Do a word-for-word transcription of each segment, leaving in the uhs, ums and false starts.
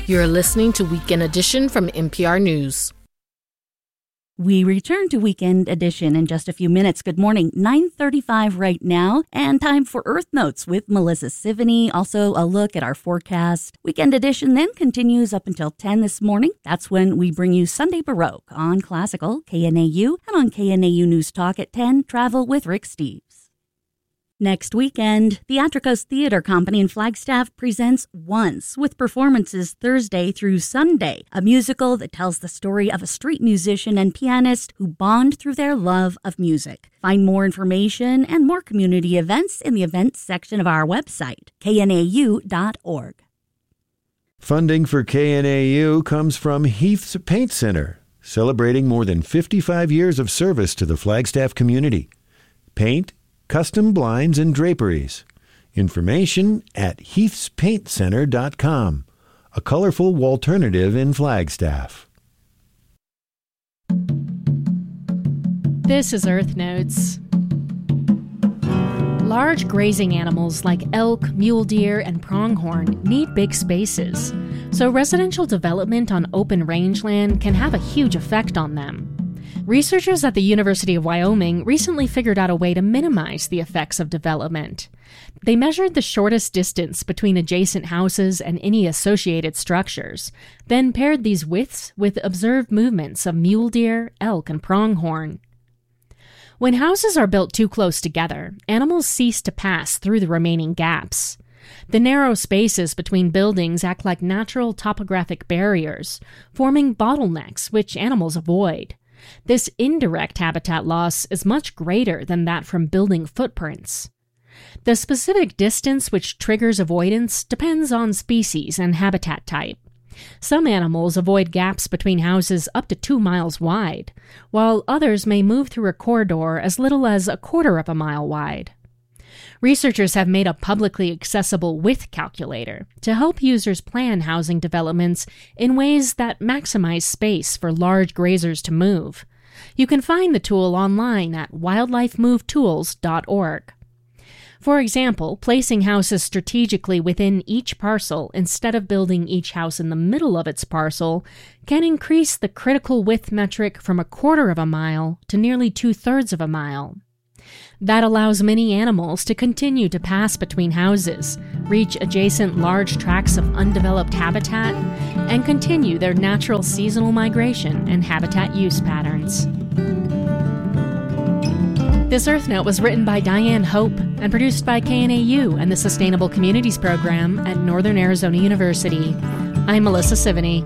You're listening to Weekend Edition from N P R News. We return to Weekend Edition in just a few minutes. Good morning, nine thirty-five right now, and time for Earth Notes with Melissa Sivany. Also, a look at our forecast. Weekend Edition then continues up until ten this morning. That's when we bring you Sunday Baroque on Classical, K N A U, and on K N A U News Talk at ten, Travel with Rick Steves. Next weekend, Theatricos Theater Company in Flagstaff presents Once, with performances Thursday through Sunday, a musical that tells the story of a street musician and pianist who bond through their love of music. Find more information and more community events in the events section of our website, K N A U dot org. Funding for K N A U comes from Heath's Paint Center, celebrating more than fifty-five years of service to the Flagstaff community. Paint, custom blinds, and draperies. Information at heaths paint center dot com, a colorful alternative in Flagstaff. This is Earth Notes. Large grazing animals like elk, mule deer, and pronghorn need big spaces, so residential development on open rangeland can have a huge effect on them. Researchers at the University of Wyoming recently figured out a way to minimize the effects of development. They measured the shortest distance between adjacent houses and any associated structures, then paired these widths with observed movements of mule deer, elk, and pronghorn. When houses are built too close together, animals cease to pass through the remaining gaps. The narrow spaces between buildings act like natural topographic barriers, forming bottlenecks which animals avoid. This indirect habitat loss is much greater than that from building footprints. The specific distance which triggers avoidance depends on species and habitat type. Some animals avoid gaps between houses up to two miles wide, while others may move through a corridor as little as a quarter of a mile wide. Researchers have made a publicly accessible width calculator to help users plan housing developments in ways that maximize space for large grazers to move. You can find the tool online at wildlife move tools dot org. For example, placing houses strategically within each parcel instead of building each house in the middle of its parcel can increase the critical width metric from a quarter of a mile to nearly two-thirds of a mile. That allows many animals to continue to pass between houses, reach adjacent large tracts of undeveloped habitat, and continue their natural seasonal migration and habitat use patterns. This Earth Note was written by Diane Hope and produced by K N A U and the Sustainable Communities Program at Northern Arizona University. I'm Melissa Sivany.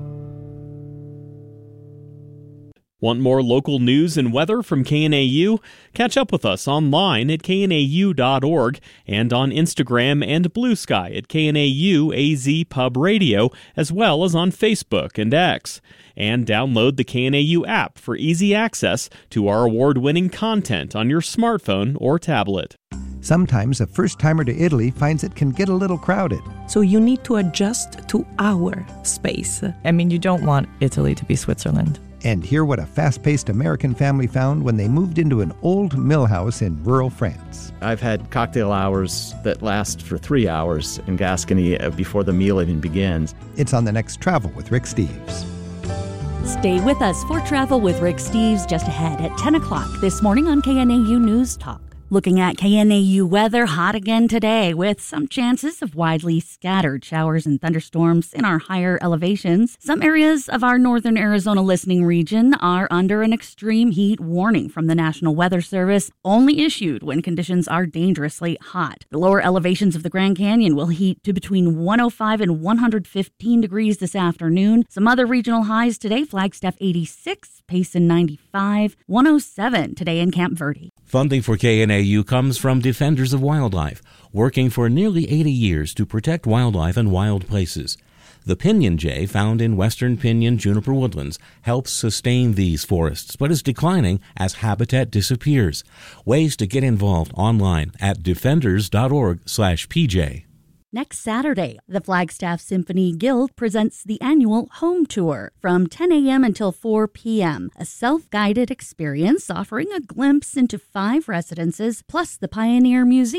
Want more local news and weather from K N A U? Catch up with us online at K N A U dot org and on Instagram and Blue Sky at K N A U A Z Pub Radio, as well as on Facebook and X. And download the K N A U app for easy access to our award-winning content on your smartphone or tablet. Sometimes a first-timer to Italy finds it can get a little crowded. So you need to adjust to our space. I mean, you don't want Italy to be Switzerland. And hear what a fast-paced American family found when they moved into an old mill house in rural France. I've had cocktail hours that last for three hours in Gascony before the meal even begins. It's on the next Travel with Rick Steves. Stay with us for Travel with Rick Steves just ahead at ten o'clock this morning on K N A U News Talk. Looking at K N A U weather, hot again today with some chances of widely scattered showers and thunderstorms in our higher elevations. Some areas of our northern Arizona listening region are under an extreme heat warning from the National Weather Service, only issued when conditions are dangerously hot. The lower elevations of the Grand Canyon will heat to between one oh five and one hundred fifteen degrees this afternoon. Some other regional highs today: Flagstaff eighty-six, Payson ninety-five, one oh seven today in Camp Verde. Funding for K N A U comes from Defenders of Wildlife, working for nearly eighty years to protect wildlife and wild places. The pinyon jay, found in western pinyon juniper woodlands, helps sustain these forests, but is declining as habitat disappears. Ways to get involved online at defenders dot org slash P J. Next Saturday, the Flagstaff Symphony Guild presents the annual Home Tour from ten a.m. until four p.m., a self-guided experience offering a glimpse into five residences plus the Pioneer Museum.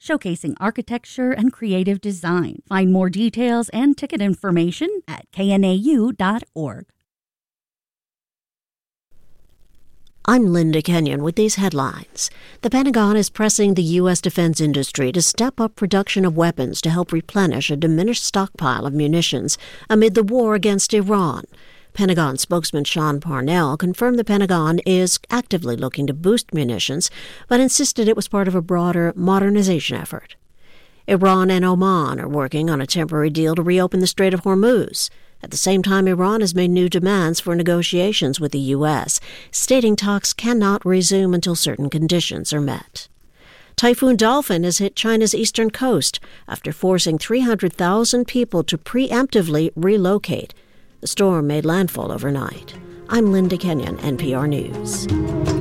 showcasing architecture and creative design. Find more details and ticket information at K N A U dot org. I'm Linda Kenyon with these headlines. The Pentagon is pressing the U S defense industry to step up production of weapons to help replenish a diminished stockpile of munitions amid the war against Iran. Pentagon spokesman Sean Parnell confirmed the Pentagon is actively looking to boost munitions, but insisted it was part of a broader modernization effort. Iran and Oman are working on a temporary deal to reopen the Strait of Hormuz. At the same time, Iran has made new demands for negotiations with the U S, stating talks cannot resume until certain conditions are met. Typhoon Dolphin has hit China's eastern coast after forcing three hundred thousand people to preemptively relocate. The storm made landfall overnight. I'm Linda Kenyon, N P R News.